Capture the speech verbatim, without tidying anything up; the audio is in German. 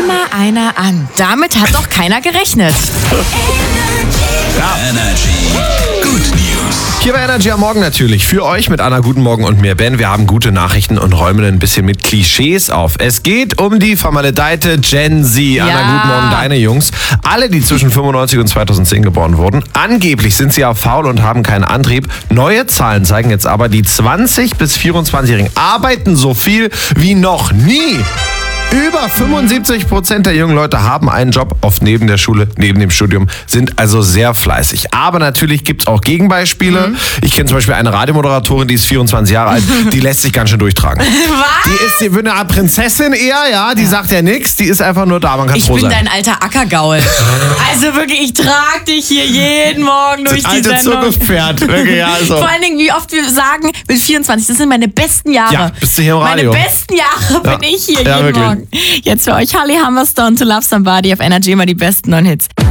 mal einer an. Damit hat doch keiner gerechnet. Ja. Energy. Good News. Hier bei Energy am Morgen natürlich. Für euch mit Anna, guten Morgen und mir, Ben. Wir haben gute Nachrichten und räumen ein bisschen mit Klischees auf. Es geht um die vermaledeite Gen Z. Ja. Anna, guten Morgen, deine Jungs. Alle, die zwischen fünfundneunzig und zweitausendzehn geboren wurden. Angeblich sind sie ja faul und haben keinen Antrieb. Neue Zahlen zeigen jetzt aber, die zwanzig- bis vierundzwanzigjährigen arbeiten so viel wie noch nie. Über fünfundsiebzig Prozent der jungen Leute haben einen Job, oft neben der Schule, neben dem Studium, sind also sehr fleißig. Aber natürlich gibt es auch Gegenbeispiele. Mhm. Ich kenne zum Beispiel eine Radiomoderatorin, die ist vierundzwanzig Jahre alt, die lässt sich ganz schön durchtragen. Was? Die ist die, eine Art Prinzessin eher, ja, die ja. sagt ja nichts, die ist einfach nur da, man kann ich froh sein. Ich bin dein alter Ackergaul. Also wirklich, ich trage dich hier jeden Morgen durch das die alte Sendung. Zukunftspferd. Wirklich, also. Vor allen Dingen, wie oft wir sagen, mit vierundzwanzig, das sind meine besten Jahre. Ja, bist du hier im Radio. Meine besten Jahre ja. bin ich hier ja, jeden wirklich. Morgen. Jetzt für euch Holly Humberstone, To Love Somebody auf Energy, immer die besten neuen Hits.